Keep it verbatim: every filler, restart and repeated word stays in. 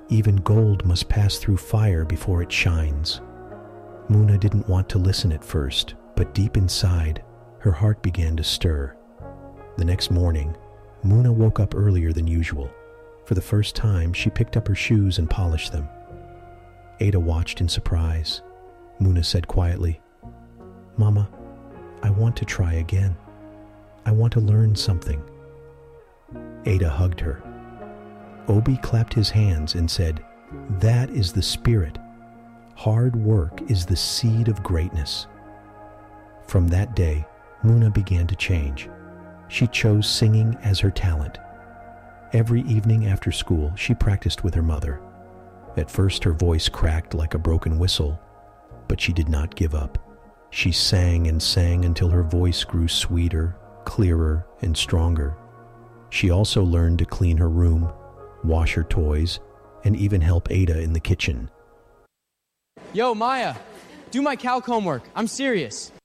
Even gold must pass through fire before it shines. Muna didn't want to listen at first, but deep inside, her heart began to stir. The next morning, Muna woke up earlier than usual. For the first time, she picked up her shoes and polished them. Ada watched in surprise. Muna said quietly, "Mama, I want to try again. I want to learn something." Ada hugged her. Obi clapped his hands and said, "That is the spirit. Hard work is the seed of greatness." From that day, Muna began to change. She chose singing as her talent. Every evening after school, she practiced with her mother. At first, her voice cracked like a broken whistle, but she did not give up. She sang and sang until her voice grew sweeter, clearer, and stronger. She also learned to clean her room, wash her toys, and even help Ada in the kitchen. Yo, Maya, do my calc homework. I'm serious.